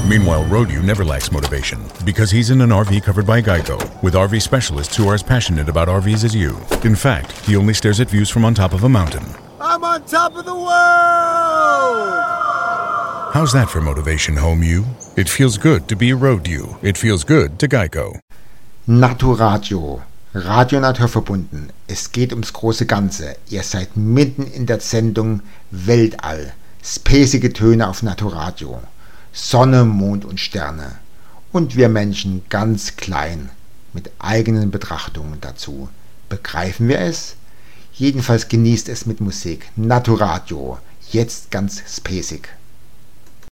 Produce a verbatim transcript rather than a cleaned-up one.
Meanwhile, Road-U never lacks motivation because he's in an R V covered by Geico with R V specialists who are as passionate about R Vs as you. In fact, he only stares at views from on top of a mountain. I'm on top of the world! How's that for motivation, Home-U? It feels good to be Road-U. It feels good to Geico. Naturadio. Radio naturverbunden. Es geht ums große Ganze. Ihr seid mitten in der Sendung Weltall. Spacige Töne auf Naturadio. Sonne, Mond und Sterne. Und wir Menschen ganz klein. Mit eigenen Betrachtungen dazu. Begreifen wir es? Jedenfalls genießt es mit Musik. Naturadio. Jetzt ganz spacig.